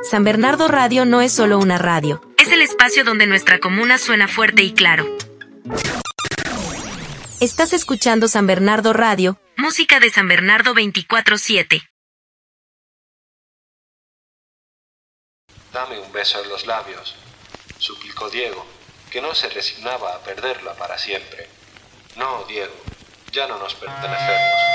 San Bernardo Radio no es solo una radio, es el espacio donde nuestra comuna suena fuerte y claro. Estás escuchando San Bernardo Radio, música de San Bernardo 24/7. Dame un beso en los labios, suplicó Diego, que no se resignaba a perderla para siempre. No, Diego, ya no nos pertenecemos.